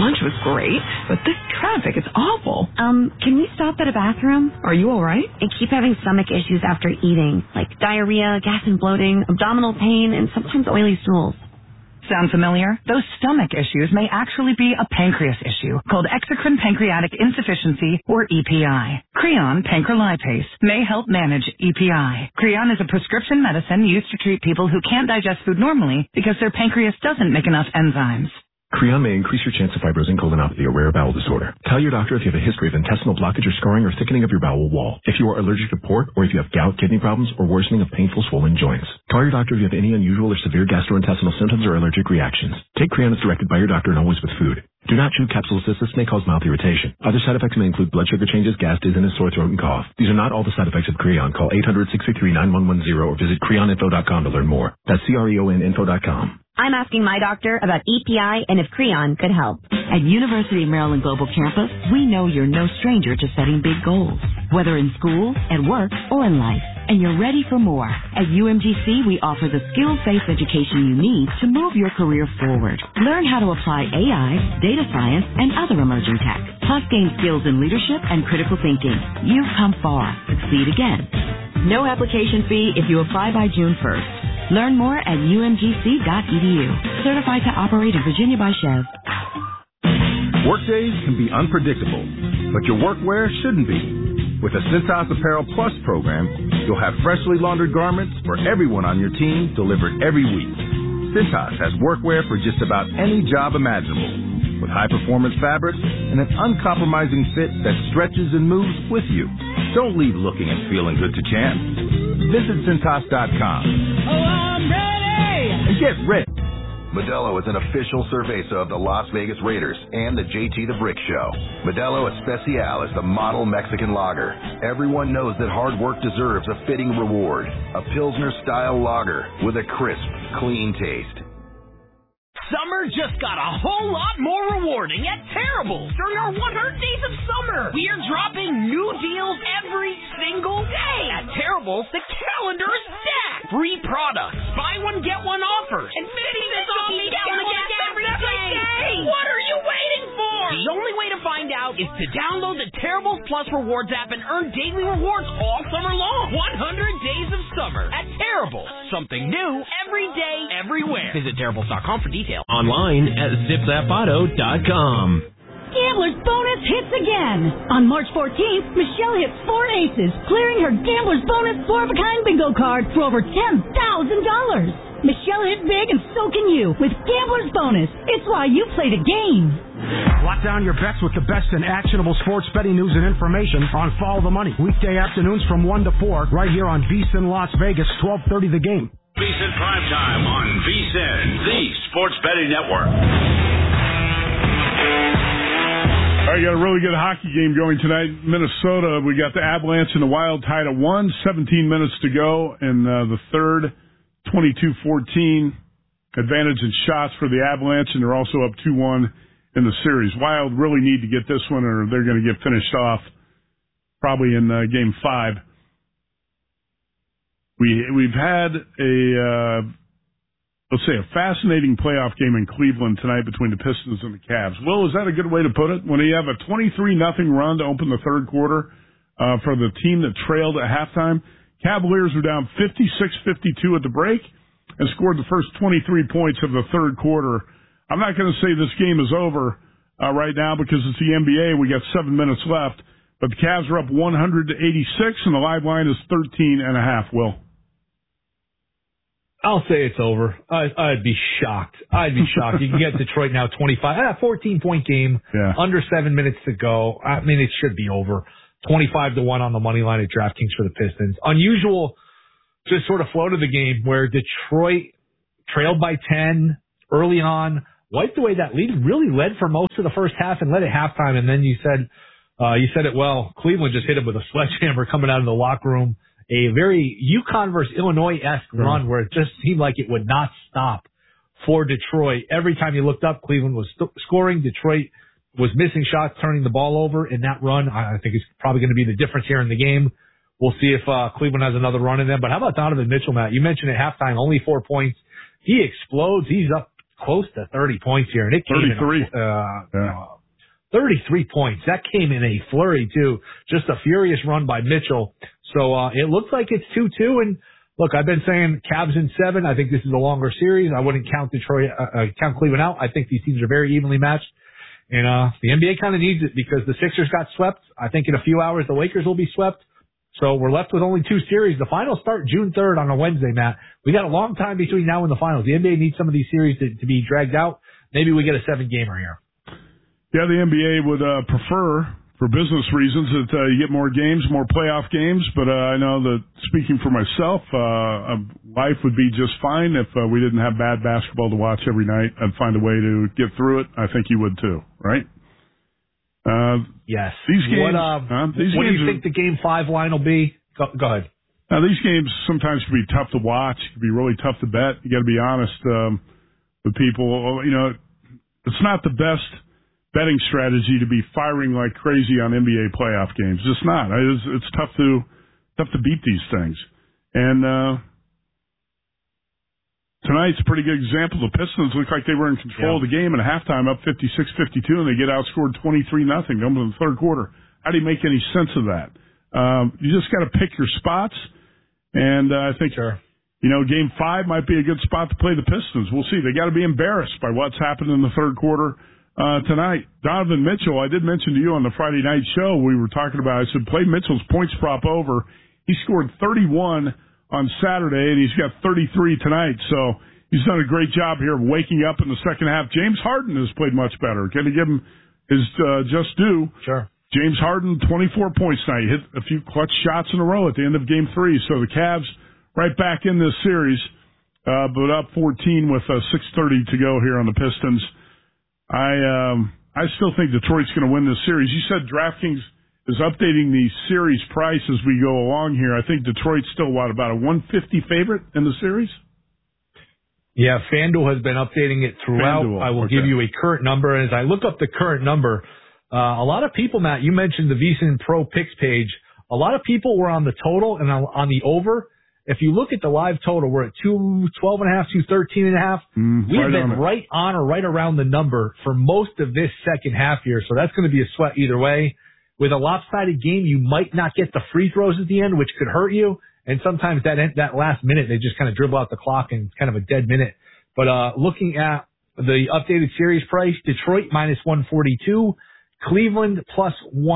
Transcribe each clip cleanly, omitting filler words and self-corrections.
lunch was great, but this traffic is awful. Can we stop at a bathroom? Are you all right? I keep having stomach issues after eating, like diarrhea, gas and bloating, abdominal pain, and sometimes oily stools. Sound familiar? Those stomach issues may actually be a pancreas issue called exocrine pancreatic insufficiency, or EPI. Creon pancrelipase may help manage EPI. Creon is a prescription medicine used to treat people who can't digest food normally because their pancreas doesn't make enough enzymes. Creon may increase your chance of fibrosing colonopathy, a rare bowel disorder. Tell your doctor if you have a history of intestinal blockage or scarring or thickening of your bowel wall, if you are allergic to pork, or if you have gout, kidney problems, or worsening of painful swollen joints. Call your doctor if you have any unusual or severe gastrointestinal symptoms or allergic reactions. Take Creon as directed by your doctor and always with food. Do not chew capsules as this may cause mouth irritation. Other side effects may include blood sugar changes, gas, dizziness, sore throat, and cough. These are not all the side effects of Creon. Call 800-633-9110 or visit creoninfo.com to learn more. That's CREONinfo.com. I'm asking my doctor about EPI and if Creon could help. At University of Maryland Global Campus, we know you're no stranger to setting big goals, whether in school, at work, or in life. And you're ready for more. At UMGC, we offer the skills-based education you need to move your career forward. Learn how to apply AI, data science, and other emerging tech, plus gain skills in leadership and critical thinking. You've come far. Succeed again. No application fee if you apply by June 1st. Learn more at umgc.edu. Certified to operate in Virginia by Chev. Workdays can be unpredictable, but your workwear shouldn't be. With the Cintas Apparel Plus program, you'll have freshly laundered garments for everyone on your team delivered every week. Cintas has workwear for just about any job imaginable, with high-performance fabrics and an uncompromising fit that stretches and moves with you. Don't leave looking and feeling good to chance. Visit Cintas.com. Oh, I'm ready! And get ready. Modelo is an official cerveza of the Las Vegas Raiders and the JT the Brick Show. Modelo Especial is the model Mexican lager. Everyone knows that hard work deserves a fitting reward. A Pilsner-style lager with a crisp, clean taste. Summer just got a whole lot more rewarding at Terrible. During our 100 Days of Summer, we are dropping new deals every single day. At Terrible, the calendar is stacked. Free products, buy one, get one offers, and 50 cents off each gallon of gas every day. What are you waiting for? The only way to find out is to download the Terrible Plus Rewards app and earn daily rewards all summer long. 100 Days of Summer at Terrible. Something new every day, everywhere. Visit Terribles.com for details. Online at ZipZapAuto.com. Gambler's Bonus hits again. On March 14th, Michelle hits 4 aces, clearing her Gambler's Bonus 4-of-a-kind bingo card for over $10,000. Michelle hit big and so can you with Gambler's Bonus. It's why you play the game. Lock down your bets with the best in actionable sports betting news and information on Follow the Money. Weekday afternoons from 1 to 4 right here on VSiN Las Vegas, 12:30 The Game. VSiN Primetime on VSiN, the sports betting network. All right, got a really good hockey game going tonight. Minnesota, we got the Avalanche and the Wild tied at 1, 17 minutes to go in the third, 22-14. Advantage in shots for the Avalanche, and they're also up 2-1 in the series. Wild really need to get this one or they're going to get finished off probably in Game 5. We've had a fascinating playoff game in Cleveland tonight between the Pistons and the Cavs. Will, is that a good way to put it? When you have a 23-0 run to open the third quarter for the team that trailed at halftime, Cavaliers were down 56-52 at the break and scored the first 23 points of the third quarter. I'm not going to say this game is over right now because it's the NBA. We got 7 minutes left, but the Cavs are up 100-86, and the live line is 13.5. Will. I'll say it's over. I'd be shocked. You can get Detroit now 14-point game, under 7 minutes to go. I mean, it should be over. 25-1 on the money line at DraftKings for the Pistons. Unusual, just sort of flow to the game where Detroit trailed by 10 early on, wiped away that lead, really led for most of the first half and led at halftime. And then you said it well. Cleveland just hit him with a sledgehammer coming out of the locker room. A very UConn versus Illinois-esque run where it just seemed like it would not stop for Detroit. Every time you looked up, Cleveland was scoring. Detroit was missing shots, turning the ball over in that run. I think it's probably going to be the difference here in the game. We'll see if Cleveland has another run in them. But how about Donovan Mitchell, Matt? You mentioned at halftime, only 4 points. He explodes. He's up close to 30 points here, and it came 33. 33 points. That came in a flurry, too. Just a furious run by Mitchell. So it looks like it's 2-2. And, look, I've been saying Cavs in 7. I think this is a longer series. I wouldn't count count Cleveland out. I think these teams are very evenly matched. And the NBA kind of needs it because the Sixers got swept. I think in a few hours the Lakers will be swept. So we're left with only 2 series. The finals start June 3rd on a Wednesday, Matt. We got a long time between now and the finals. The NBA needs some of these series to be dragged out. Maybe we get a 7-gamer here. Yeah, the NBA would prefer, for business reasons, that you get more games, more playoff games. But I know that, speaking for myself, life would be just fine if we didn't have bad basketball to watch every night. I'd find a way to get through it. I think you would too, right? Yes. These games. What do you think the Game 5 line will be? Go ahead. Now, these games sometimes can be tough to watch. Can be really tough to bet. You got to be honest with people. You know, it's not the best betting strategy to be firing like crazy on NBA playoff games. It's not. It's tough to beat these things. And tonight's a pretty good example. The Pistons look like they were in control of the game at halftime, up 56-52, and they get outscored 23-0 going to the third quarter. How do you make any sense of that? You just got to pick your spots, and I think Game 5 might be a good spot to play the Pistons. We'll see. They got to be embarrassed by what's happened in the third quarter tonight. Donovan Mitchell, I did mention to you on the Friday night show, we were talking about, I said, play Mitchell's points prop over. He scored 31 on Saturday, and he's got 33 tonight. So he's done a great job here of waking up in the second half. James Harden has played much better. Got to give him his just due. Sure. James Harden, 24 points tonight. Hit a few clutch shots in a row at the end of Game 3. So the Cavs right back in this series, but up 14 with 6:30 to go here on the Pistons. I still think Detroit's going to win this series. You said DraftKings is updating the series price as we go along here. I think Detroit's still, about a 150 favorite in the series? Yeah, FanDuel has been updating it throughout. I will give you a current number. And as I look up the current number, a lot of people, Matt, you mentioned the VSiN Pro Picks page. A lot of people were on the total and on the over. If you look at the live total, we're at 212.5, 213.5. We have been right on or right around the number for most of this second half here. So that's going to be a sweat either way. With a lopsided game, you might not get the free throws at the end, which could hurt you. And sometimes that last minute, they just kind of dribble out the clock and it's kind of a dead minute. But looking at the updated series price, Detroit minus 142, Cleveland plus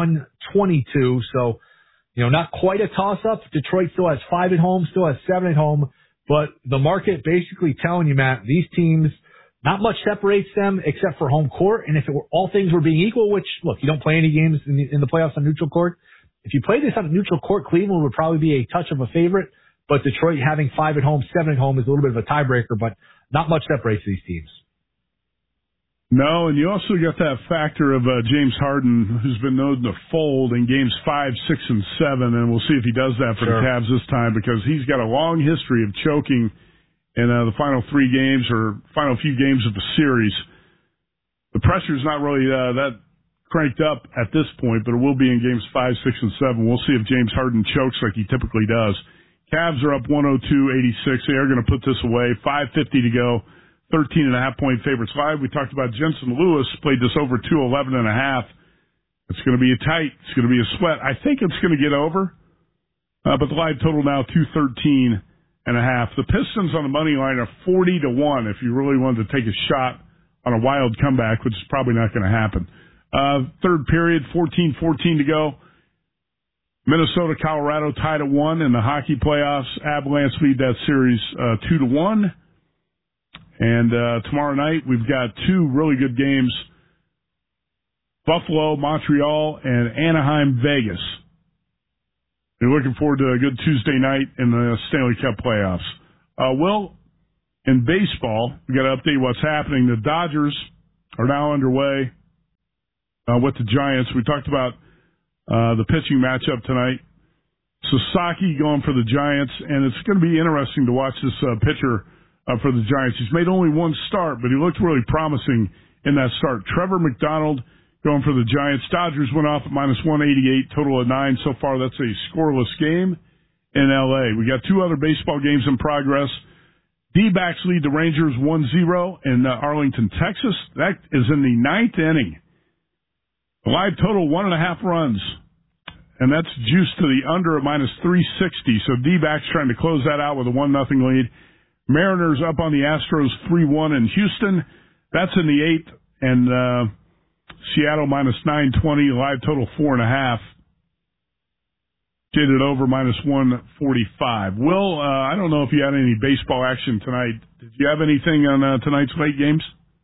122. So, not quite a toss-up. Detroit still has 5 at home, still has 7 at home. But the market basically telling you, Matt, these teams, not much separates them except for home court. And if all things were being equal, which, look, you don't play any games in the playoffs on neutral court. If you play this on a neutral court, Cleveland would probably be a touch of a favorite. But Detroit having 5 at home, 7 at home is a little bit of a tiebreaker, but not much separates these teams. No, and you also got that factor of James Harden, who's been known to fold in games 5, 6, and 7, and we'll see if he does that for the Cavs this time because he's got a long history of choking in the final 3 games or final few games of the series. The pressure's not really that cranked up at this point, but it will be in games 5, 6, and 7. We'll see if James Harden chokes like he typically does. Cavs are up 102-86. They are going to put this away. 5:50 to go. 13.5-point favorites live. We talked about Jensen Lewis, played this over 211.5. It's going to be a tight. It's going to be a sweat. I think it's going to get over, but the live total now 213.5. The Pistons on the money line are 40-1 if you really wanted to take a shot on a wild comeback, which is probably not going to happen. Third period, 14-14 to go. Minnesota, Colorado tied at 1 in the hockey playoffs. Avalanche lead that series 2-1. And tomorrow night, we've got 2 really good games, Buffalo, Montreal, and Anaheim, Vegas. We're looking forward to a good Tuesday night in the Stanley Cup playoffs. Will, in baseball, we got to update what's happening. The Dodgers are now underway with the Giants. We talked about the pitching matchup tonight. Sasaki going for the Giants, and it's going to be interesting to watch this pitcher for the Giants. He's made only 1 start, but he looked really promising in that start. Trevor McDonald going for the Giants. Dodgers went off at minus 188, total of 9 so far. That's a scoreless game in L.A. We got 2 other baseball games in progress. D-backs lead the Rangers 1-0 in Arlington, Texas. That is in the 9th inning. The live total 1.5 runs, and that's juiced to the under at -360. So D-backs trying to close that out with a 1-0 lead. Mariners up on the Astros 3-1 in Houston. That's in the 8th, and Seattle -920. Live total 4.5. Did it over -145. Will, I don't know if you had any baseball action tonight. Did you have anything on tonight's late games?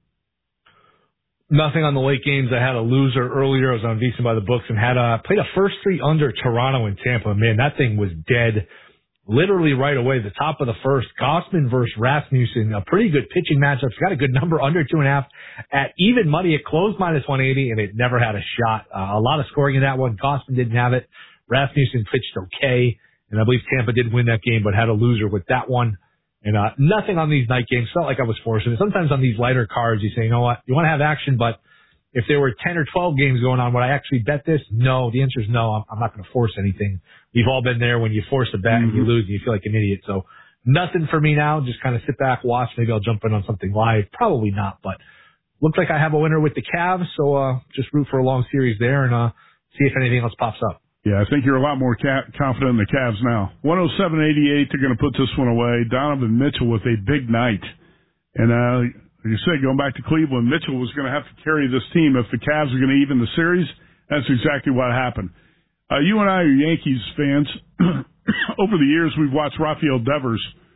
Nothing on the late games. I had a loser earlier. I was on VSiN by the books and had played a first 3 under Toronto and Tampa. Man, that thing was dead literally right away. The top of the first, Gausman versus Rasmussen, a pretty good pitching matchup. It's got a good number, under 2.5 at even money. It closed -180 and it never had a shot. A lot of scoring in that one. Gausman didn't have it. Rasmussen pitched okay, and I believe Tampa did win that game, but had a loser with that one. And nothing on these night games. Felt like I was forcing it. Sometimes on these lighter cards, you say, you know what, you want to have action, but if there were 10 or 12 games going on, would I actually bet this? No. The answer is no. I'm not going to force anything. We've all been there when you force a bet and you lose and you feel like an idiot. So nothing for me now. Just kind of sit back, watch. Maybe I'll jump in on something live. Probably not, but looks like I have a winner with the Cavs. So just root for a long series there and see if anything else pops up. Yeah, I think you're a lot more confident in the Cavs now. 107-88, they're going to put this one away. Donovan Mitchell with a big night. And like you said, going back to Cleveland, Mitchell was going to have to carry this team. If the Cavs are going to even the series, that's exactly what happened. You and I are Yankees fans. Over the years, we've watched Rafael Devers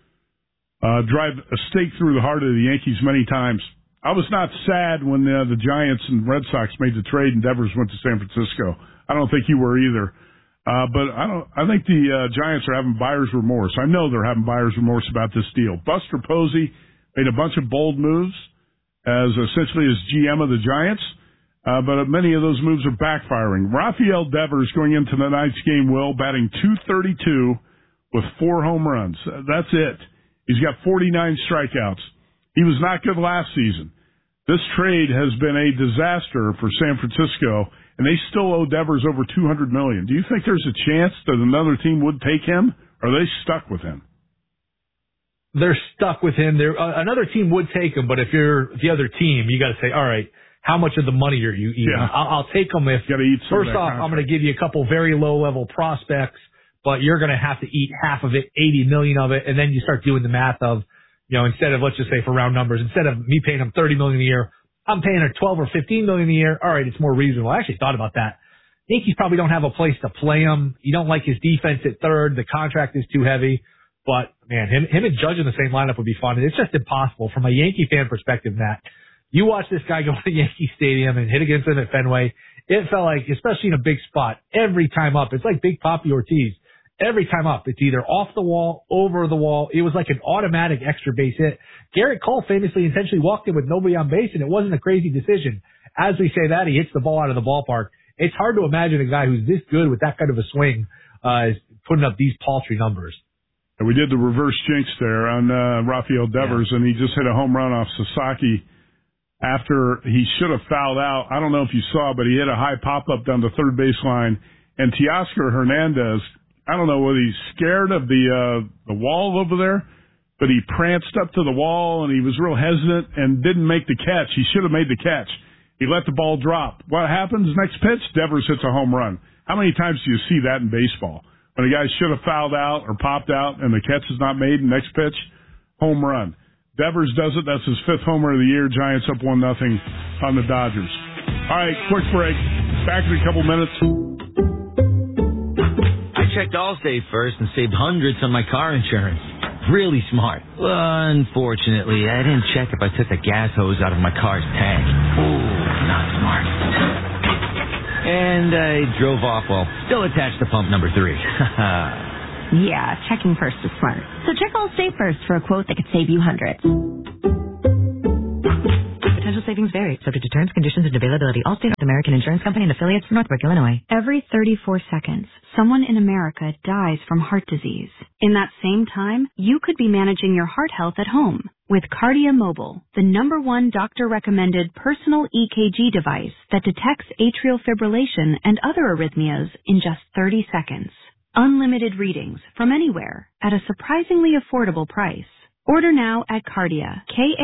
drive a stake through the heart of the Yankees many times. I was not sad when the Giants and Red Sox made the trade and Devers went to San Francisco. I don't think you were either. But I think the Giants are having buyer's remorse. I know they're having buyer's remorse about this deal. Buster Posey made a bunch of bold moves as essentially as GM of the Giants, but many of those moves are backfiring. Rafael Devers going into tonight's game, Will, batting .232 with 4 home runs. That's it. He's got 49 strikeouts. He was not good last season. This trade has been a disaster for San Francisco, and they still owe Devers over $200 million. Do you think there's a chance that another team would take him, or are they stuck with him? They're stuck with him. Another team would take him, but if you're the other team, you got to say, all right, how much of the money are you eating? Yeah. I'll take them if, first off, I'm going to give you a couple very low-level prospects, but you're going to have to eat half of it, $80 million of it, and then you start doing the math of, instead of, let's just say for round numbers, instead of me paying him $30 million a year, I'm paying her $12 or $15 million a year. All right, it's more reasonable. I actually thought about that. Yankees probably don't have a place to play him. You don't like his defense at third. The contract is too heavy. But, man, him and Judge in the same lineup would be fun. It's just impossible. From a Yankee fan perspective, Matt, you watch this guy go to Yankee Stadium and hit against him at Fenway. It felt like, especially in a big spot, every time up, it's like Big Papi Ortiz. Every time up, it's either off the wall, over the wall. It was like an automatic extra base hit. Garrett Cole famously intentionally walked in with nobody on base, and it wasn't a crazy decision. As we say that, he hits the ball out of the ballpark. It's hard to imagine a guy who's this good with that kind of a swing is putting up these paltry numbers. And we did the reverse jinx there on Rafael Devers, and he just hit a home run off Sasaki after he should have fouled out. I don't know if you saw, but he hit a high pop-up down the third baseline, and Teoscar Hernandez, I don't know whether he's scared of the wall over there, but he pranced up to the wall, and he was real hesitant and didn't make the catch. He should have made the catch. He let the ball drop. What happens next pitch? Devers hits a home run. How many times do you see that in baseball? When a guy should have fouled out or popped out and the catch is not made, next pitch, home run. Devers does it. That's his 5th homer of the year. Giants up 1-0 on the Dodgers. All right, quick break. Back in a couple minutes. I checked Allstate first and saved hundreds on my car insurance. Really smart. Unfortunately, I didn't check if I took the gas hose out of my car's tank. Ooh, not smart. And I drove off while still attached to pump number 3. Yeah, checking first is smart. So check Allstate first for a quote that could save you hundreds. Potential savings vary, subject to terms, conditions, and availability. Allstate American Insurance Company and affiliates from Northbrook, Illinois. Every 34 seconds, someone in America dies from heart disease. In that same time, you could be managing your heart health at home with Cardia Mobile, the #1 doctor-recommended personal EKG device that detects atrial fibrillation and other arrhythmias in just 30 seconds. Unlimited readings from anywhere at a surprisingly affordable price. Order now at Kardia,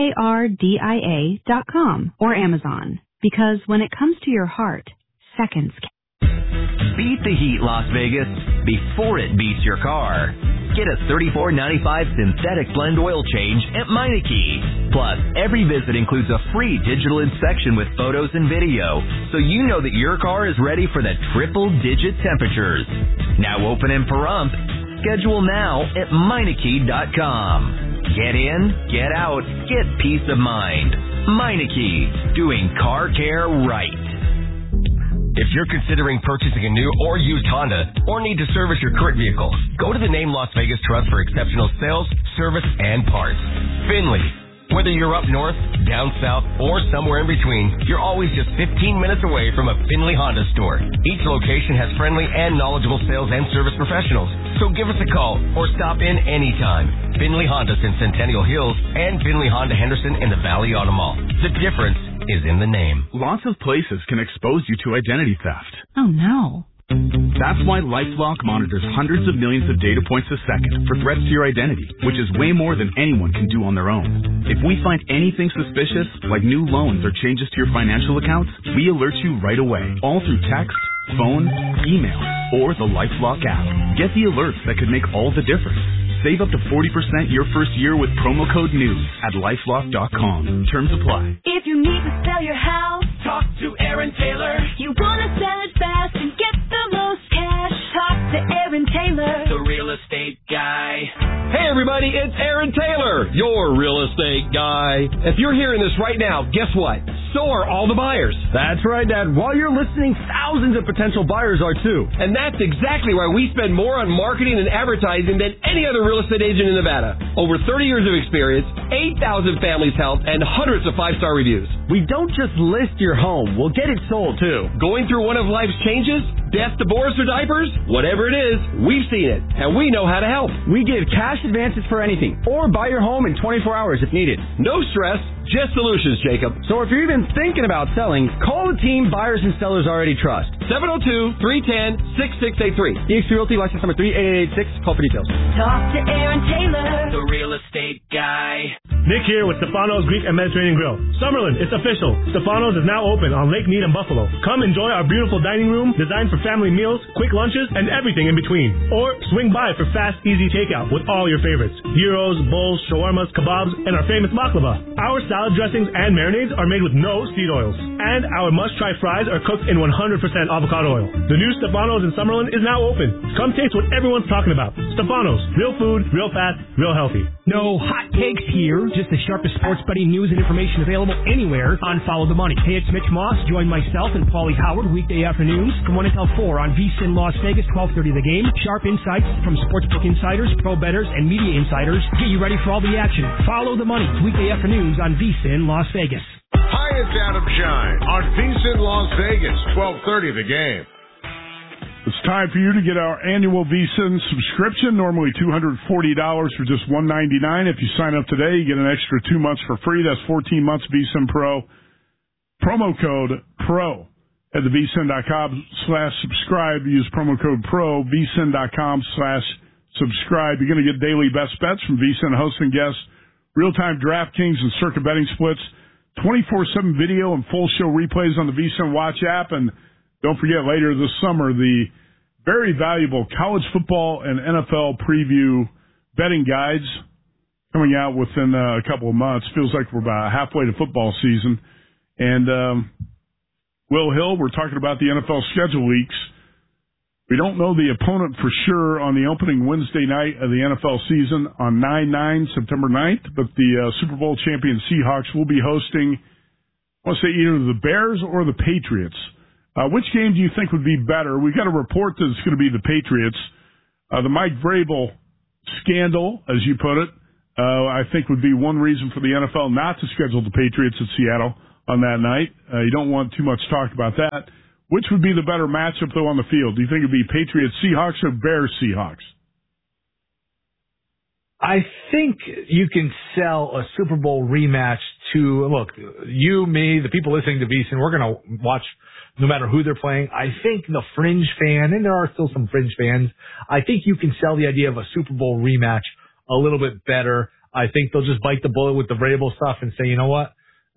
KARDIA.com or Amazon. Because when it comes to your heart, seconds count. Beat the heat, Las Vegas, before it beats your car. Get a $34.95 synthetic blend oil change at Meineke. Plus, every visit includes a free digital inspection with photos and video, so you know that your car is ready for the triple-digit temperatures. Now open in Pahrump. Schedule now at Meineke.com. Get in, get out, get peace of mind. Meineke, doing car care right. If you're considering purchasing a new or used Honda or need to service your current vehicle, go to the Name Las Vegas Trust for exceptional sales, service, and parts. Finley. Whether you're up north, down south, or somewhere in between, you're always just 15 minutes away from a Finley Honda store. Each location has friendly and knowledgeable sales and service professionals. So give us a call or stop in anytime. Finley Honda's in Centennial Hills and Finley Honda Henderson in the Valley Auto Mall. The difference is in the name. Lots of places can expose you to identity theft. Oh, no. That's why LifeLock monitors hundreds of millions of data points a second for threats to your identity, which is way more than anyone can do on their own. If we find anything suspicious, like new loans or changes to your financial accounts, we alert you right away, all through text, phone, email, or the LifeLock app. Get the alerts that could make all the difference. Save up to 40% your first year with promo code NEWS at LifeLock.com. Terms apply. If you need to sell your house, talk to Aaron Taylor. You want to sell it fast and get the most cash, talk to Aaron Taylor, the real estate guy. Hey everybody, it's Aaron Taylor, your real estate guy. If you're hearing this right now, guess what? So are all the buyers. That's right, Dad. While you're listening, thousands of potential buyers are too. And that's exactly why we spend more on marketing and advertising than any other real estate agent in Nevada. Over 30 years of experience, 8,000 families helped, and hundreds of 5-star reviews. We don't just list your home, we'll get it sold too. Going through one of life's changes? Death, divorce, or diapers? Whatever it is, we've seen it, and we know how to help. We give cash advances for anything, or buy your home in 24 hours if needed. No stress, just solutions, Jacob. So if you're even thinking about selling, call the team buyers and sellers already trust. 702-310-6683. eXp Realty license number 38886. Call for details. talk to Aaron Taylor, The real estate guy. Nick here with Stefano's Greek and Mediterranean Grill. Summerlin, it's official. Stefano's is now open on Lake Mead in Buffalo. Come enjoy our beautiful dining room designed for family meals, quick lunches, and everything in between. Or swing by for fast, easy takeout with all your favorites. Gyros, bowls, shawarmas, kebabs, and our famous baklava. Our salad dressings and marinades are made with no seed oils. And our must-try fries are cooked in 100% avocado oil. The new Stefano's in Summerlin is now open. Come taste what everyone's talking about. Stefano's. Real food, real fast, real healthy. No hot takes here. Just the sharpest sports betting news and information available anywhere on Follow the Money. Hey, it's Mitch Moss. Join myself and Paulie Howard weekday afternoons from 1 until 4 on VSiN Las Vegas, 12:30 The Game. Sharp insights from sportsbook insiders, pro bettors, and media insiders. Get you ready for all the action. Follow the Money weekday afternoons on VSiN Las Vegas. Hi, it's Adam Shine on VSiN Las Vegas, 12:30 The Game. It's time for you to get our annual VSiN subscription, normally $240 for just $199. If you sign up today, you get an extra 2 months for free. That's 14 months VSiN Pro. Promo code PRO at the VSiN.com/subscribe. Use promo code PRO, VSiN.com/subscribe. You're going to get daily best bets from VSiN hosts and guests, real-time DraftKings and Circa betting splits, 24/7 video and full show replays on the VSiN Watch app, and don't forget, later this summer, the very valuable college football and NFL preview betting guides coming out within a couple of months. Feels like we're about halfway to football season. And Will Hill, we're talking about the NFL schedule weeks. We don't know the opponent for sure on the opening Wednesday night of the NFL season on 9/9, September 9th, but the Super Bowl champion Seahawks will be hosting, I want to say, either the Bears or the Patriots. Which game do you think would be better? We've got a report that it's going to be the Patriots. The Mike Vrabel scandal, as you put it, I think would be one reason for the NFL not to schedule the Patriots at Seattle on that night. You don't want too much talk about that. Which would be the better matchup, though, on the field? Do you think it would be Patriots-Seahawks or Bears-Seahawks? I think you can sell a Super Bowl rematch to, look, you, me, the people listening to VSiN, we're going to watch no matter who they're playing. I think the fringe fan, and there are still some fringe fans, I think you can sell the idea of a Super Bowl rematch a little bit better. I think they'll just bite the bullet with the Vrabel stuff and say, you know what?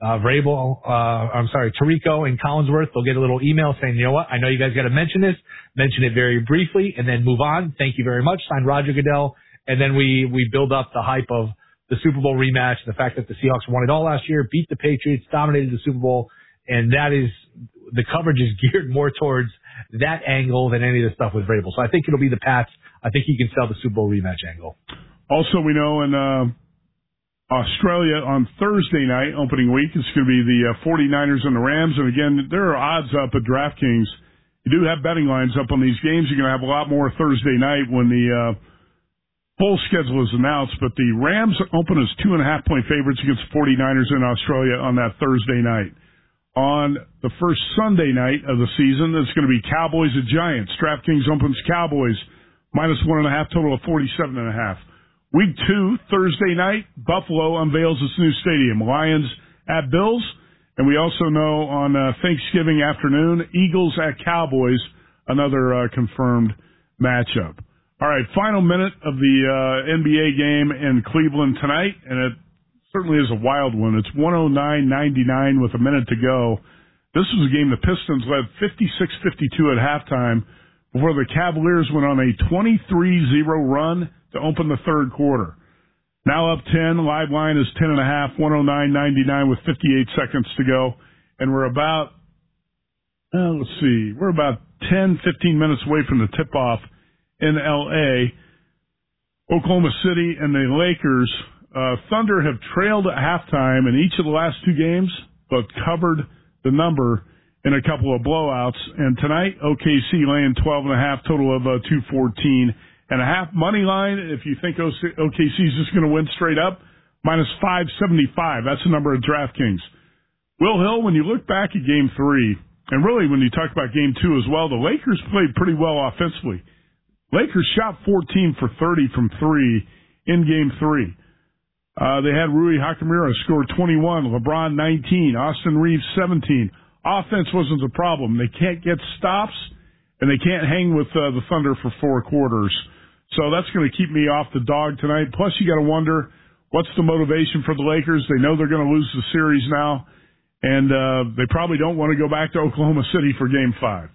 Tirico and Collinsworth, they'll get a little email saying, you know what? I know you guys got to mention this, mention it very briefly, and then move on. Thank you very much. Sign Roger Goodell. And then we build up the hype of the Super Bowl rematch, the fact that the Seahawks won it all last year, beat the Patriots, dominated the Super Bowl, and that is, the coverage is geared more towards that angle than any of the stuff with Vrabel. So I think it'll be the Pats. I think he can sell the Super Bowl rematch angle. Also, we know in Australia on Thursday night, opening week, it's going to be the 49ers and the Rams. And again, there are odds up at DraftKings. You do have betting lines up on these games. You're going to have a lot more Thursday night when the full schedule is announced. But the Rams open as 2.5-point favorites against the 49ers in Australia on that Thursday night. On the first Sunday night of the season, it's going to be Cowboys at Giants. DraftKings opens Cowboys -1.5, total of 47.5. Week 2, Thursday night, Buffalo unveils its new stadium. Lions at Bills. And we also know on Thanksgiving afternoon, Eagles at Cowboys, another confirmed matchup. All right, final minute of the NBA game in Cleveland tonight, and it certainly is a wild one. It's 109-99 with a minute to go. This was a game the Pistons led 56-52 at halftime before the Cavaliers went on a 23-0 run to open the third quarter. Now up 10, live line is 10.5, 109-99 with 58 seconds to go. And we're about, we're about 10, 15 minutes away from the tip-off in L.A. Oklahoma City and the Lakers, Thunder have trailed at halftime in each of the last two games, but covered the number in a couple of blowouts. And tonight, OKC laying 12.5, total of 214.5. Money line, if you think OKC is just going to win straight up, -575. That's the number of DraftKings. Will Hill, when you look back at Game 3, and really when you talk about Game 2 as well, the Lakers played pretty well offensively. Lakers shot 14 for 30 from 3 in Game 3. They had Rui Hachimura score 21, LeBron 19, Austin Reeves 17. Offense wasn't the problem. They can't get stops, and they can't hang with the Thunder for 4 quarters. So that's going to keep me off the dog tonight. Plus, you got to wonder, what's the motivation for the Lakers? They know they're going to lose the series now, and they probably don't want to go back to Oklahoma City for Game 5.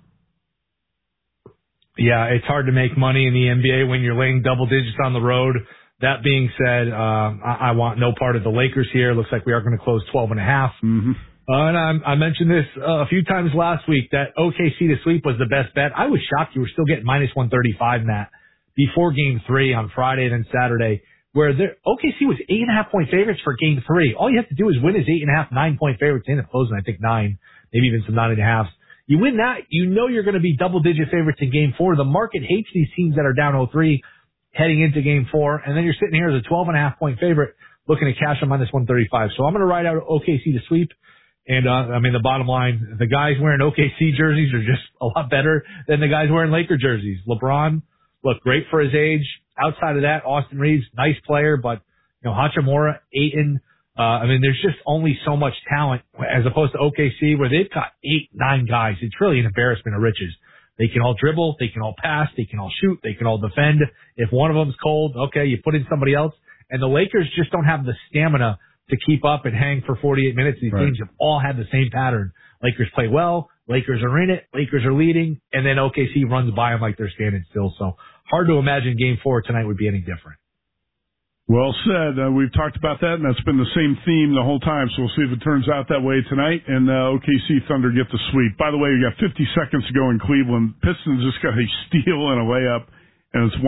Yeah, it's hard to make money in the NBA when you're laying double digits on the road. That being said, I want no part of the Lakers here. Looks like we are going to close 12.5. Mm-hmm. And I mentioned this a few times last week that OKC to sweep was the best bet. I was shocked you were still getting -135 in that before Game 3 on Friday and then Saturday, where OKC was 8.5-point favorites for Game 3. All you have to do is win as 8.5, 9-point favorites. They ended up closing, I think, 9, maybe even some 9.5s. You win that, you know you're going to be double-digit favorites in Game 4. The market hates these teams that are down 0-3 heading into Game 4, and then you're sitting here as a 12.5-point favorite looking to cash on -135. So I'm going to ride out OKC to sweep. And, the bottom line, the guys wearing OKC jerseys are just a lot better than the guys wearing Laker jerseys. LeBron looked great for his age. Outside of that, Austin Reeves, nice player, but, Hachimura, Ayton, there's just only so much talent as opposed to OKC where they've got 8, 9 guys. It's really an embarrassment of riches. They can all dribble, they can all pass, they can all shoot, they can all defend. If one of them's cold, okay, you put in somebody else. And the Lakers just don't have the stamina to keep up and hang for 48 minutes. These teams have all had the same pattern. Lakers play well, Lakers are in it, Lakers are leading, and then OKC runs by them like they're standing still. So hard to imagine Game 4 tonight would be any different. Well said. We've talked about that, and that's been the same theme the whole time, so we'll see if it turns out that way tonight, and OKC Thunder get the sweep. By the way, we got 50 seconds to go in Cleveland. Pistons just got a steal and a layup, and it's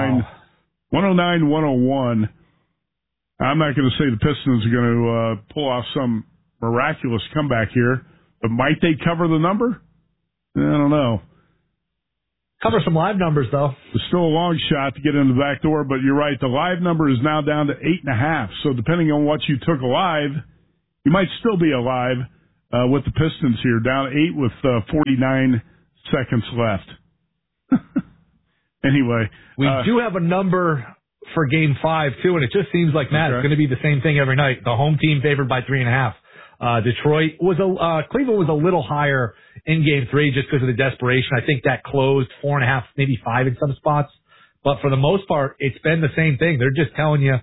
109-101. I'm not going to say the Pistons are going to pull off some miraculous comeback here, but might they cover the number? I don't know. Cover some live numbers, though. It's still a long shot to get in the back door, but you're right. The live number is now down to 8.5. So depending on what you took alive, you might still be alive with the Pistons here, down 8 with 49 seconds left. Anyway. We do have a number for Game 5, too, and it just seems like, Matt, it's going to be the same thing every night. The home team favored by 3.5. Cleveland was a little higher in Game 3 just because of the desperation. I think that closed 4.5, maybe 5 in some spots. But for the most part, it's been the same thing. They're just telling you,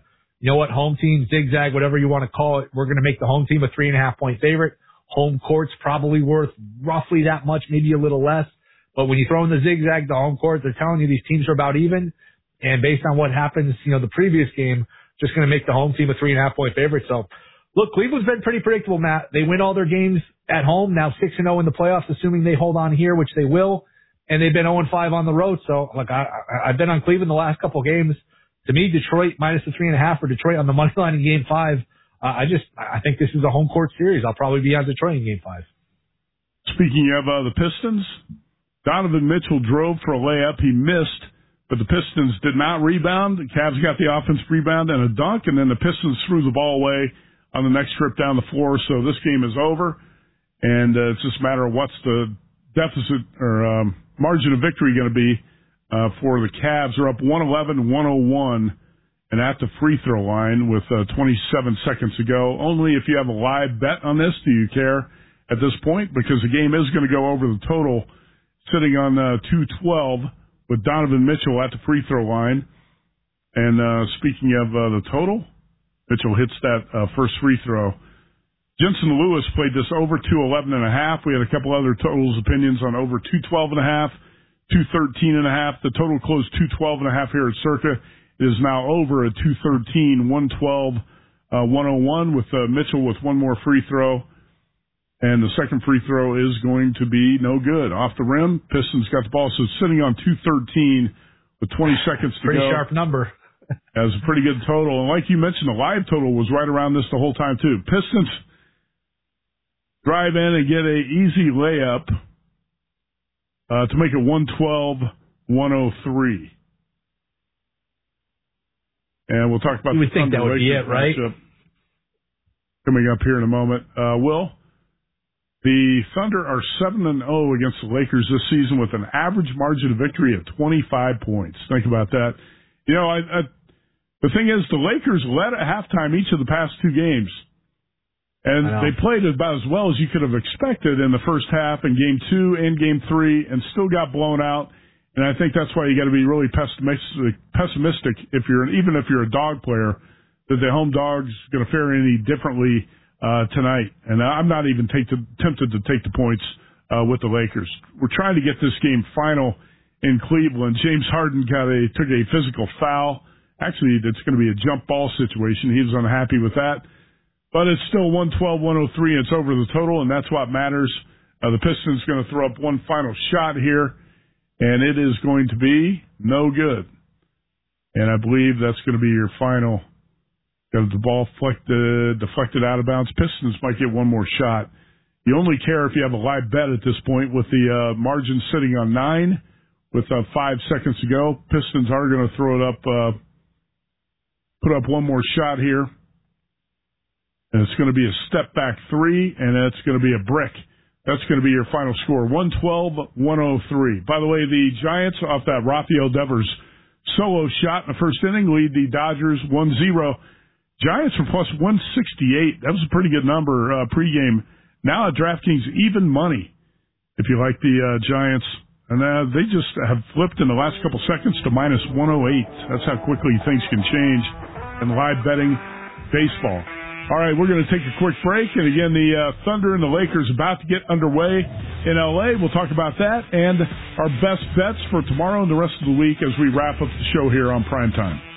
you know what, home team, zigzag, whatever you want to call it, we're going to make the home team a 3.5-point favorite. Home court's probably worth roughly that much, maybe a little less. But when you throw in the zigzag, the home court, they're telling you these teams are about even. And based on what happens, the previous game, just going to make the home team a 3.5-point favorite. So, look, Cleveland's been pretty predictable, Matt. They win all their games at home, now 6-0 in the playoffs, assuming they hold on here, which they will. And they've been 0-5 on the road. So, look, I've been on Cleveland the last couple of games. To me, Detroit minus the 3.5 or Detroit on the money line in Game 5. I think this is a home court series. I'll probably be on Detroit in Game 5. Speaking of the Pistons, Donovan Mitchell drove for a layup. He missed, but the Pistons did not rebound. The Cavs got the offensive rebound and a dunk, and then the Pistons threw the ball away on the next trip down the floor. So this game is over, and it's just a matter of what's the deficit or margin of victory going to be for the Cavs. They're up 111-101. And at the free throw line with 27 seconds to go. Only if you have a live bet on this do you care at this point, because the game is going to go over the total, sitting on 212 with Donovan Mitchell at the free throw line. And speaking of the total, Mitchell hits that first free throw. Jensen Lewis played this over 211.5. We had a couple other totals opinions on over 212.5, 213.5. The total closed 212.5 here at Circa. It is now over at 213, 112, 101 with Mitchell with one more free throw. And the second free throw is going to be no good. Off the rim, Pistons got the ball. So sitting on 213 with 20 seconds to go. Pretty sharp number. That was a pretty good total. And like you mentioned, the live total was right around this the whole time too. Pistons drive in and get an easy layup to make it 112-103. And we'll talk about you would think that would be it, right? Coming up here in a moment. Will, the Thunder are 7-0 against the Lakers this season with an average margin of victory of 25 points. Think about that. The thing is, the Lakers led at halftime each of the past two games. And they played about as well as you could have expected in the first half in Game 2 and Game 3 and still got blown out. And I think that's why you got to be really pessimistic even if you're a dog player, that the home dog's going to fare any differently tonight. And I'm not even tempted to take the points with the Lakers. We're trying to get this game final in Cleveland. James Harden took a physical foul. Actually, it's going to be a jump ball situation. He was unhappy with that. But it's still 112-103. It's over the total, and that's what matters. The Pistons going to throw up one final shot here. And it is going to be no good. And I believe that's going to be your final. Got the ball deflected out of bounds. Pistons might get one more shot. You only care if you have a live bet at this point with the margin sitting on 9 with 5 seconds to go. Pistons are going to throw it up, put up one more shot here. And it's going to be a step back 3, and it's going to be a brick. That's going to be your final score, 112-103. By the way, the Giants, off that Rafael Devers solo shot in the first inning, lead the Dodgers 1-0. Giants are plus 168. That was a pretty good number pregame. Now at DraftKings, even money, if you like the Giants. And they just have flipped in the last couple seconds to minus 108. That's how quickly things can change in live betting baseball. All right, we're going to take a quick break. And again, the Thunder and the Lakers about to get underway in L.A. We'll talk about that and our best bets for tomorrow and the rest of the week as we wrap up the show here on Primetime.